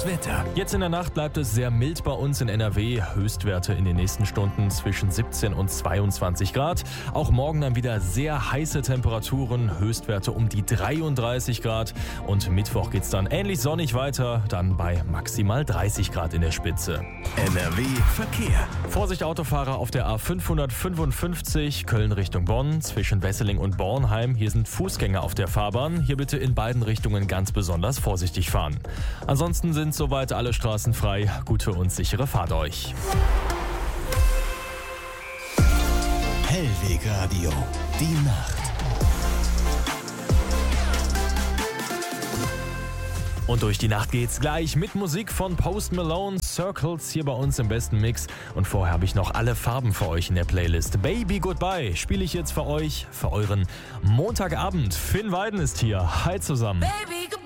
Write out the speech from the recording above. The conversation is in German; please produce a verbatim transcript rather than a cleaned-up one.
Das Wetter. Jetzt in der Nacht bleibt es sehr mild bei uns in N R W. Höchstwerte in den nächsten Stunden zwischen siebzehn und zweiundzwanzig Grad. Auch morgen dann wieder sehr heiße Temperaturen. Höchstwerte um die dreiunddreißig Grad. Und Mittwoch geht's dann ähnlich sonnig weiter. Dann bei maximal dreißig Grad in der Spitze. N R W Verkehr. Vorsicht Autofahrer auf der A fünfhundertfünfundfünfzig Köln Richtung Bonn zwischen Wesseling und Bornheim. Hier sind Fußgänger auf der Fahrbahn. Hier bitte in beiden Richtungen ganz besonders vorsichtig fahren. Ansonsten sind soweit alle Straßen frei. Gute und sichere Fahrt euch. Hellwegradio. Die Nacht. Und durch die Nacht geht's gleich mit Musik von Post Malone, Circles hier bei uns im besten Mix. Und vorher habe ich noch alle Farben für euch in der Playlist. Baby Goodbye spiele ich jetzt für euch, für euren Montagabend. Finn Weiden ist hier. Hi zusammen. Baby,